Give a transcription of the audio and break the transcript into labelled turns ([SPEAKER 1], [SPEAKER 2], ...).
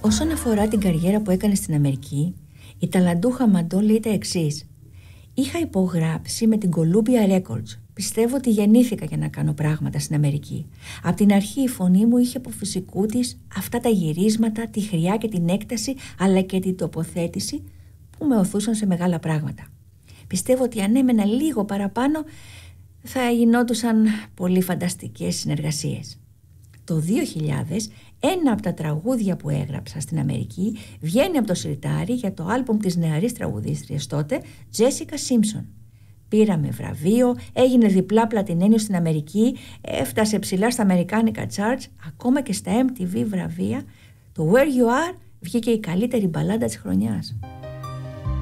[SPEAKER 1] Όσον αφορά την καριέρα που έκανε στην Αμερική, η ταλαντούχα Μαντό λέει τα εξής: είχα υπογράψει με την Columbia Records. Πιστεύω ότι γεννήθηκα για να κάνω πράγματα στην Αμερική. Απ' την αρχή η φωνή μου είχε από φυσικού της αυτά τα γυρίσματα, τη χρειά και την έκταση, αλλά και την τοποθέτηση που με οθούσαν σε μεγάλα πράγματα. Πιστεύω ότι αν έμενα λίγο παραπάνω θα γινόντουσαν πολύ φανταστικές συνεργασίες. Το 2000 ένα από τα τραγούδια που έγραψα στην Αμερική βγαίνει από το σιρτάρι για το άλμπουμ της νεαρής τραγουδίστριας τότε, Jessica Simpson. Πήραμε βραβείο, έγινε διπλά πλατινένιο στην Αμερική, έφτασε ψηλά στα αμερικάνικα charts, ακόμα και στα MTV βραβεία. Το Where You Are βγήκε η καλύτερη μπαλάντα της χρονιάς.